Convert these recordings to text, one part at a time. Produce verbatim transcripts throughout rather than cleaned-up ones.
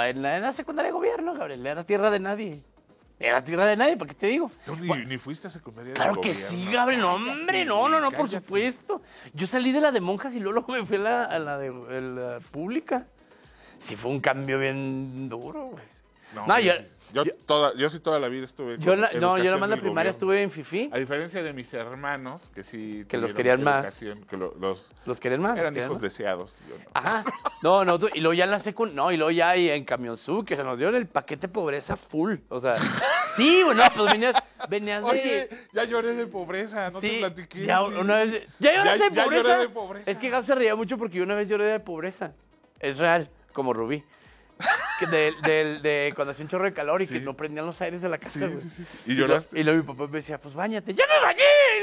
en la, en la secundaria de gobierno, Gabriel, era tierra de nadie. Era tierra de nadie, ¿para qué te digo? ¿Tú ni, Bueno, ni fuiste a secundaria claro de que gobierno? sí, Gabriel, no, hombre, no, no, no, por Cállate. supuesto. Yo salí de la de monjas y luego me fui a la, a la de a la pública. Sí fue un cambio bien duro, güey. No, No, yo, yo, yo, yo- toda, yo sí toda la vida estuve yo con la- no, yo educación nada más la del primaria gobierno. estuve en Fifi. A diferencia de mis hermanos, que sí Que los tuvieron querían más. educación, que lo- los ¿Los quieren más? ¿Los eran quieren hijos más? deseados. Yo no. Ajá. No, no, tú- y luego ya en la secundaria, no, y luego ya ahí en Camionzú, que se nos dieron el paquete pobreza full. O sea, sí, bueno, pues venías, venías de... Oye, ya lloré de pobreza, no sí, te platiqué. ya sí. una vez... ¿Ya lloraste Ya- de ya pobreza? lloré de pobreza. Es que Gab se reía mucho porque yo una vez lloré de pobreza. Es real, como Rubí. Que de, de- de cuando hacía un chorro de calor y Sí. que no prendían los aires de la casa, Sí, güey. sí, sí, sí. ¿Y Y, lo- lloraste? y luego mi papá me decía, pues báñate. ¡Ya me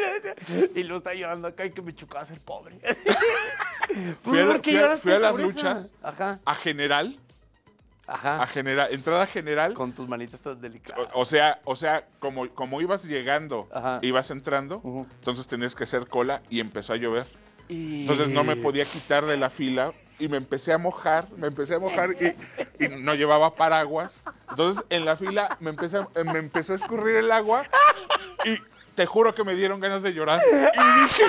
bañé! Y luego estaba llorando acá y que me chocaba ser pobre. Fui a, la- ¿Por qué fui a- lloraste fui a de las pobreza? luchas, Ajá, a general, ajá. a general, entrada general. Con tus manitas tan delicadas. O, o sea, o sea, como, como ibas llegando, Ajá. ibas entrando, Ujú. entonces tenías que hacer cola y empezó a llover. Y- Entonces no me podía quitar de la fila y me empecé a mojar, me empecé a mojar y, y no llevaba paraguas. Entonces en la fila me, empecé a- me empezó a escurrir el agua y te juro que me dieron ganas de llorar. Y, dije,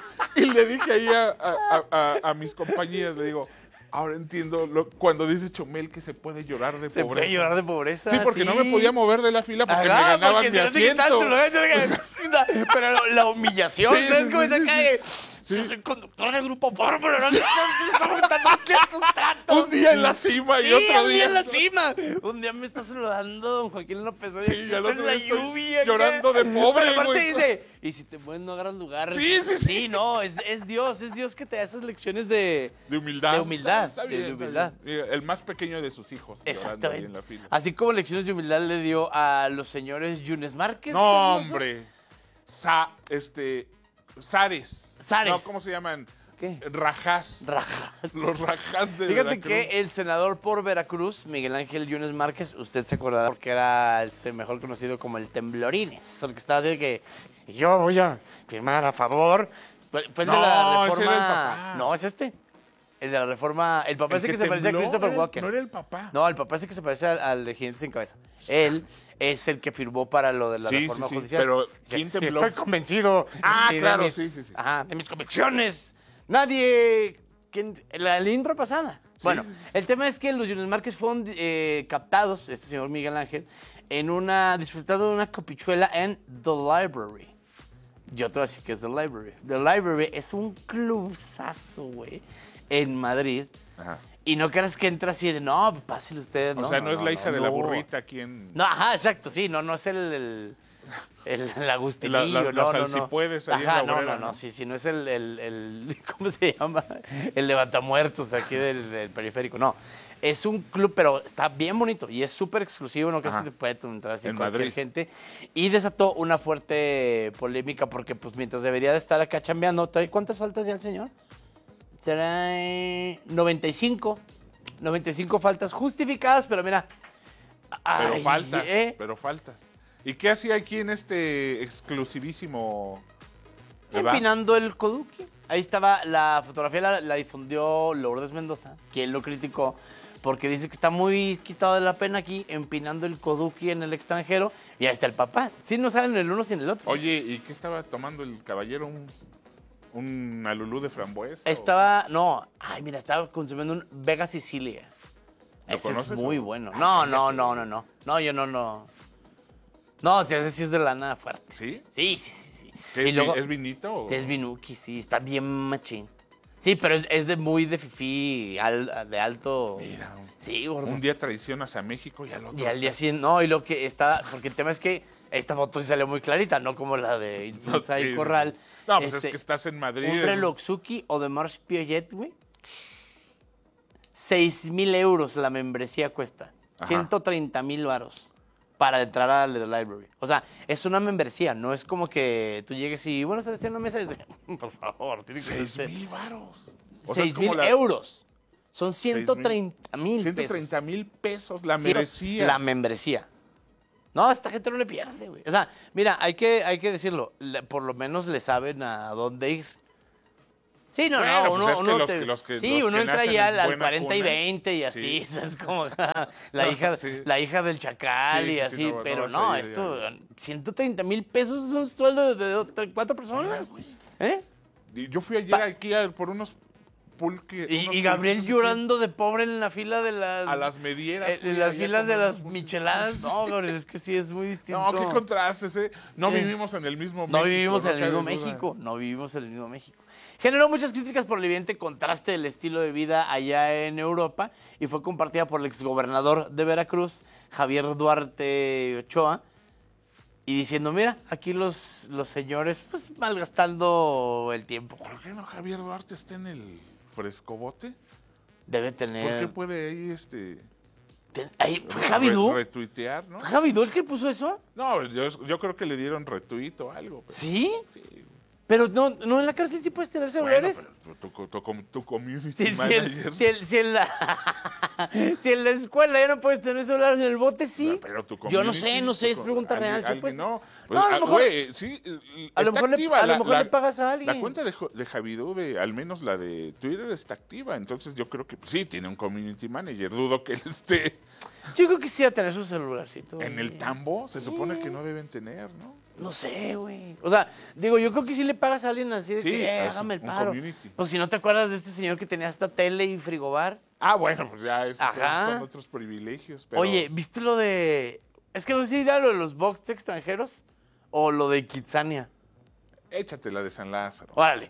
y le dije ahí a, a- a- a mis compañeras, le digo, ahora entiendo lo- cuando dice Chumel que se puede llorar de Se pobreza. puede llorar de pobreza. Sí, porque no me podía mover de la fila porque Ajá, me ganaban porque mi se hace que tanto, asiento. ¿no? Pero la, la humillación, Sí, ¿sabes sí, cómo sí, se sí, cae? Sí. Yo soy conductor del grupo Fórmula, no, no, no, no, no, no, Un día en la cima y Sí, otro un día en la cima. Un día me está saludando don Joaquín López. Oye, Sí, y al en otro la día estoy lluvia. llorando acá. de pobre, Pero aparte güey. dice, y si te mueves no agarras lugar. Sí, sí, sí. Sí, no, es, es Dios, es Dios que te da esas lecciones de... De humildad. De humildad, Está de bien, está humildad. bien. Mira, el más pequeño de sus hijos. llorando ahí en la Exactamente. fila. Así como lecciones de humildad le dio a los señores Yunes Márquez. No, hermoso. hombre. Sa, este, Zares. Zares. No, ¿cómo se llaman? ¿Qué? Rajás. Rajas. Los rajás de Fíjate Veracruz. que el senador por Veracruz, Miguel Ángel Yunes Márquez, usted se acordará porque era el mejor conocido como el Temblorines, porque estaba así de que yo voy a firmar a favor. Fue fue el de No, la ese reforma. era el papá. No, es este. El de la reforma. El papá El ese que, se parece a tembló Christopher era el- Walken. No era el papá. No, el papá ese que se parece al, al de Jinetes sin Cabeza. Él es el que firmó para lo de la Sí, reforma sí, sí, judicial. pero Sí, ¿quién tembló? Estoy convencido. Ah, de claro, mis- sí, sí, sí. Ajá, de mis convicciones. Nadie... ¿quién? La, la intro pasada. Bueno, sí, sí. el tema es que los Yunes Márquez fueron eh, captados, este señor Miguel Ángel, en una... disfrutando de una copichuela en The Library. Yo te voy a decir que es The Library. The Library es un clubazo, güey, en Madrid. Ajá. Y no creas que entra así de, no, pásele usted. O sea, no, es la hija de la no. burrita aquí en... No, ajá, exacto, sí, no, no es el, el, el, el agustinillo, La- la- no, las no, no. salsipuedes ahí en Ajá, la no, obrera, no, no, ¿no? sí, sí, no es el, el, el ¿cómo se llama? El levantamuertos de aquí del, del periférico, no. Es un club, pero está bien bonito y es súper exclusivo, no crees Ajá. que te puede entrar así En cualquier Madrid. gente. Y desató una fuerte polémica porque, pues, mientras debería de estar acá chambeando, ¿trae cuántas faltas ya el señor? Trae noventa y cinco. noventa y cinco faltas justificadas, pero mira. Pero ay, faltas, ¿eh? pero faltas. ¿Y qué hacía aquí en este exclusivísimo ¿verdad? Empinando el Koduki. Ahí estaba la fotografía, la, la difundió Lourdes Mendoza, quien lo criticó porque dice que está muy quitado de la pena aquí, empinando el Koduki en el extranjero. Y ahí está el papá. Sí, no salen el uno sin el otro. Oye, ¿y qué estaba tomando el caballero? ¿Un, un alulú de frambuesa? Estaba, no, ay, mira, estaba consumiendo un Vega Sicilia. ¿Lo Ese es conoces muy o? bueno. Ay, No, no, cállate. no, no, no. No, yo no, no. No, ese sí es de lana fuerte. O? ¿Sí? Sí, sí, sí, sí. ¿Qué Y es, luego, vi- ¿Es vinito? O? es Vinuki, sí, está bien machín. Sí, pero es, es de muy de fifí, al- de alto. Mira, Sí, gordo. un día traicionas a México y al otro Y al día estás- siguiente, no, y lo que está, porque el tema es que esta foto sí salió muy clarita, no como la de Insulza sí, y sí, Corral. No, pues Este, es que estás en Madrid. un Reloxuki o de Mars Piaget, güey. Seis mil euros la membresía cuesta. Ajá. ciento treinta mil varos para entrar a The Library. O sea, es una membresía, no es como que tú llegues y, bueno, estás haciendo una mesa y dices, por favor, tiene que ser Seis usted". mil varos. O sea, es Seis como mil la- euros. Son ciento treinta mil ciento pesos. treinta mil pesos la Sí, merecía. La membresía. No, esta gente no le pierde, güey. O sea, mira, hay que, hay que decirlo. le- por lo menos le saben a dónde ir. Sí, no, Bueno, no, pues uno, es que uno los te- que- los que- sí, los uno que entra nacen ya en al, al buena cuarenta y cuna. veinte y así, Sí. eso es como la hija, Sí. la hija del chacal Sí, y sí, sí, así, no, no pero vas no, a ir esto, ya. ciento treinta mil pesos es un sueldo de, de otra- cuatro personas, ¿eh? Y yo fui ayer Pa- aquí a- por unos pulques. Y, unos y Gabriel pulques aquí llorando de pobre en la fila de las... A las medieras. eh, fui en las allá a filas de comer las unos pulques. micheladas. No, Gabriel, es que sí, es muy distinto. No, qué contrastes, ¿eh? No Sí. vivimos en el mismo No México. vivimos no en el cabe mismo duda. México, no vivimos en el mismo México. Generó muchas críticas por el evidente contraste del estilo de vida allá en Europa y fue compartida por el exgobernador de Veracruz, Javier Duarte Ochoa, y diciendo, mira, aquí los, los señores pues malgastando el tiempo. ¿Por qué no Javier Duarte está en el frescobote? Debe ¿Por qué tener... puede ahí este Te- ahí, ¿Fue Javi Du? re- retuitear, no? ¿Fue Javi Du el que puso eso? No, yo, yo creo que le dieron retuit o algo. Pero, ¿Sí? sí. Pero no, no en la cárcel sí puedes tener Bueno, celulares. pero tu, tu, tu, tu community Si, si manager. el- si el- si en la, si en la escuela ya no puedes tener celular, en el bote sí. Pero tu Yo no community, sé, no sé, es tu- pregunta alguien- real. ¿se alguien puede? no, Pues, No, a lo ah, mejor- güey, sí, eh, a lo está mejor le- activa a lo la- mejor la- le pagas a alguien. La cuenta de, Jo- de Javidú, de, al menos la de Twitter, está activa. Entonces yo creo que pues, sí, tiene un community manager. Dudo que él esté Yo creo que quisiera tener su celularcito. en el güey. tambo. Se supone que no deben tener, ¿no? No sé, güey. O sea, digo, yo creo que si le pagas a alguien así de Sí, que, eh, es hágame el un paro. community. O si no te acuerdas de este señor que tenía hasta tele y frigobar. Ah, bueno, pues ya esos Ajá. son otros privilegios. Pero Oye, ¿viste lo de...? Es que no sé si era lo de los box extranjeros o lo de Kitsania. échate la de San Lázaro. Órale.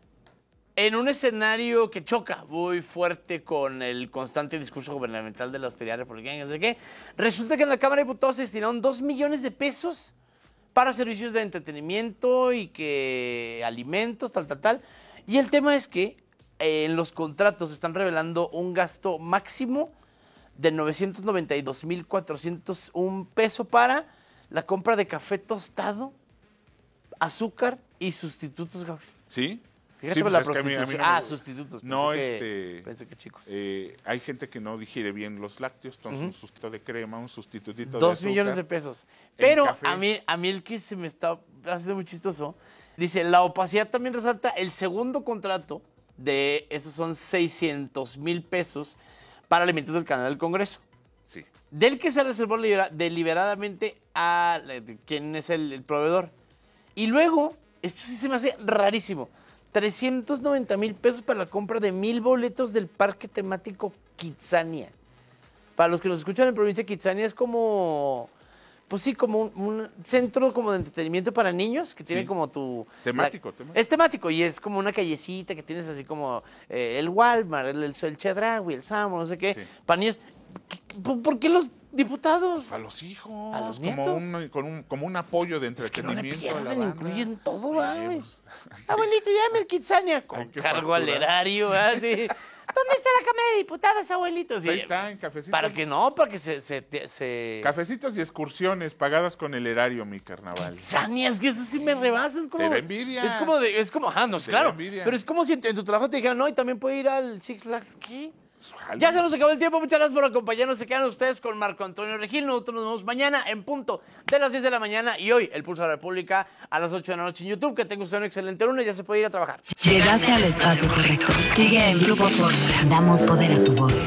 En un escenario que choca muy fuerte con el constante discurso gubernamental de la austeridad republicana, no sé qué, resulta que en la Cámara de Diputados se destinaron dos millones de pesos para servicios de entretenimiento y que alimentos, tal, tal, tal. Y el tema es que eh, en los contratos están revelando un gasto máximo de novecientos noventa y dos mil cuatrocientos un peso para la compra de café tostado, azúcar y sustitutos, Gabriel. ¿Sí? Fíjate Sí, por pues la es que a mí- a mí prostitución. no me- Ah, sustitutos. No, pensé que- este, Pensé que chicos. Eh, hay gente que no digiere bien los lácteos, entonces un sustituto de crema, un sustitutito de Dos azúcar. millones de pesos. en Pero café. a mí, a mí el que se me está haciendo muy chistoso, dice, la opacidad también resalta el segundo contrato de, estos son seiscientos mil pesos para alimentos del canal del Congreso. Sí. Del que se reservó libera- deliberadamente a de quién es el, el proveedor. Y luego, esto sí se me hace rarísimo, trescientos noventa mil pesos para la compra de mil boletos del parque temático Kitsania. Para los que nos escuchan en provincia, Kitsania es como, pues sí, como un, un centro como de entretenimiento para niños, que tiene Sí. como tu... Temático, la- temático. Es temático y es como una callecita que tienes así como eh, el Walmart, el, el, el Chedraui, el Samo, no sé qué, Sí. para niños. ¿Por, por qué los diputados? A los hijos, ¿A los como, nietos? un, con un, como un apoyo de Es que no le entretenimiento a la pierden, banda. incluyen todo, Oye, ¿va? pues, Abuelito, llame el Kitsania con Hay que cargo al facturar. erario, ¿verdad? Sí. ¿Dónde está la Cámara de Diputados, abuelito? Sí, ahí está, en cafecitos. para que no, para que se... se, te- se... Cafecitos y excursiones pagadas con el erario, mi carnaval. Kitsania, es que eso sí me rebasa, es como... Te da envidia. Es como, de, es como, ah, no, Te da claro, envidia. pero es como si en, en tu trabajo te dijeran, no, y también puede ir al Six Flags, ¿qué? Ojalá. Ya se nos acabó el tiempo, muchas gracias por acompañarnos, se quedan ustedes con Marco Antonio Regil, nosotros nos vemos mañana en punto de las diez de la mañana y hoy el Pulso de la República a las ocho de la noche en YouTube, que tenga usted un excelente lunes, ya se puede ir a trabajar. Llegaste al espacio correcto. Sigue en Grupo Fórmula. Damos poder a tu voz.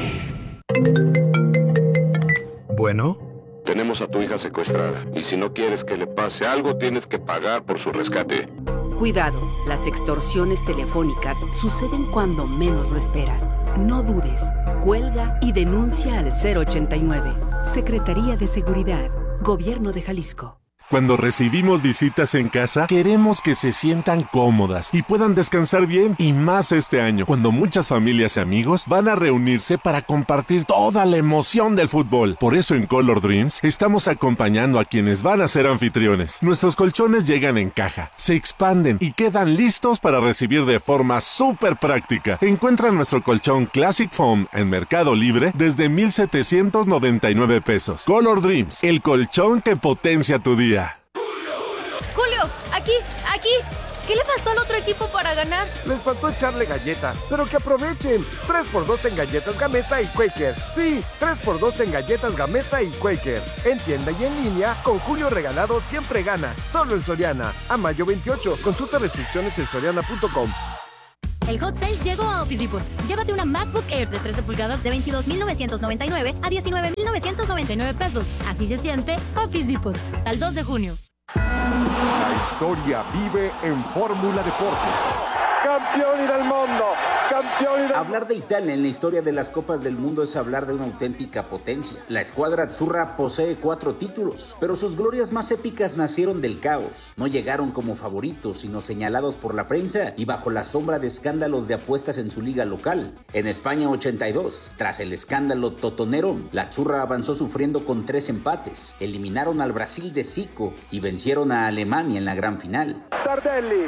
Bueno, Tenemos a tu hija secuestrada y si no quieres que le pase algo, tienes que pagar por su rescate. Cuidado, las extorsiones telefónicas suceden cuando menos lo esperas. No dudes, cuelga y denuncia al cero ochenta y nueve. Secretaría de Seguridad, Gobierno de Jalisco. Cuando recibimos visitas en casa, queremos que se sientan cómodas y puedan descansar bien, y más este año, cuando muchas familias y amigos van a reunirse para compartir toda la emoción del fútbol. Por eso en Color Dreams estamos acompañando a quienes van a ser anfitriones. Nuestros colchones llegan en caja, se expanden y quedan listos para recibir de forma súper práctica. Encuentra nuestro colchón Classic Foam en Mercado Libre desde mil setecientos noventa y nueve pesos. Color Dreams, el colchón que potencia tu día. Julio, aquí, aquí. ¿Qué le faltó al otro equipo para ganar? Les faltó echarle galleta, pero que aprovechen. tres por dos en galletas Gamesa y Quaker. Sí, tres por dos en galletas Gamesa y Quaker. En tienda y en línea, con Julio regalado siempre ganas. Solo en Soriana. A mayo veintiocho. Consulta restricciones en soriana punto com. El hot sale llegó a Office Depot. Llévate una MacBook Air de trece pulgadas de veintidós mil novecientos noventa y nueve a diecinueve mil novecientos noventa y nueve pesos. Así se siente Office Depot. Al dos de junio. La historia vive en Fórmula Deportes. Campioni del mundo, campioni del... Hablar de Italia en la historia de las Copas del Mundo es hablar de una auténtica potencia. La escuadra azzurra posee cuatro títulos, pero sus glorias más épicas nacieron del caos. No llegaron como favoritos, sino señalados por la prensa y bajo la sombra de escándalos de apuestas en su liga local. En España ochenta y dos, tras el escándalo totonero, la azzurra avanzó sufriendo con tres empates. Eliminaron al Brasil de Zico y vencieron a Alemania en la gran final. Tardelli.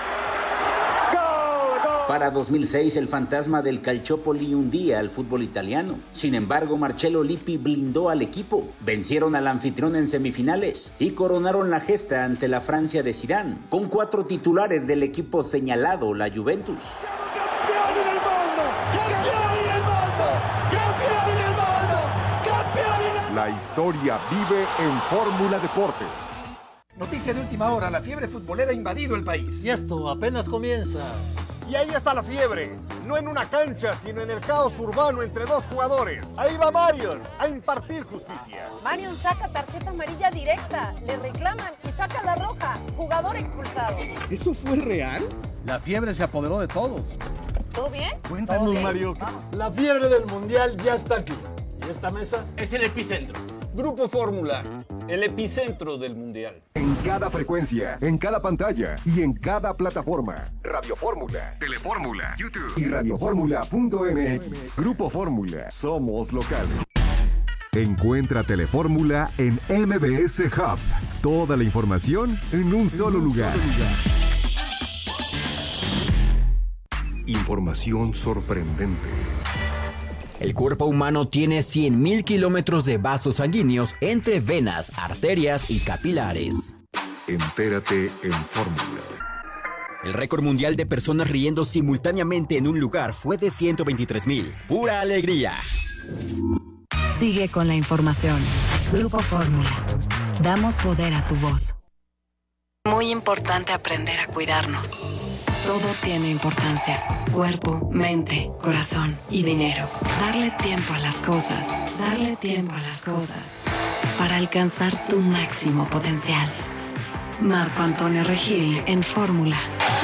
Para dos mil seis, el fantasma del Calciopoli hundía al fútbol italiano. Sin embargo, Marcello Lippi blindó al equipo. Vencieron al anfitrión en semifinales y coronaron la gesta ante la Francia de Zidane, con cuatro titulares del equipo señalado, la Juventus. ¡Siamo campioni del mundo! ¡Campioni del mundo! ¡Campioni del mundo! ¡Campioni del mundo! La historia vive en Fórmula Deportes. Noticia de última hora, la fiebre futbolera ha invadido el país. Y esto apenas comienza. Y ahí está la fiebre, no en una cancha, sino en el caos urbano entre dos jugadores. Ahí va Marion a impartir justicia. Marion saca tarjeta amarilla directa, le reclaman y saca la roja, jugador expulsado. ¿Eso fue real? La fiebre se apoderó de todos. ¿Todo bien? Cuéntanos, bien? Mario. Vamos. La fiebre del mundial ya está aquí. Y esta mesa Es el epicentro. Grupo Fórmula, el epicentro del mundial. En cada frecuencia, en cada pantalla y en cada plataforma. Radio Fórmula, Telefórmula, YouTube y radioformula punto m x. Grupo Fórmula, somos local. Encuentra Telefórmula en M B S Hub. Toda la información en un solo lugar. Información sorprendente. El cuerpo humano tiene cien mil kilómetros de vasos sanguíneos entre venas, arterias y capilares. Entérate en Fórmula. El récord mundial de personas riendo simultáneamente en un lugar fue de ciento veintitrés mil. ¡Pura alegría! Sigue con la información. Grupo Fórmula. Damos poder a tu voz. Muy importante aprender a cuidarnos. Todo tiene importancia. Cuerpo, mente, corazón y dinero. Darle tiempo a las cosas. Darle tiempo a las cosas. Para alcanzar tu máximo potencial. Marco Antonio Regil en Fórmula.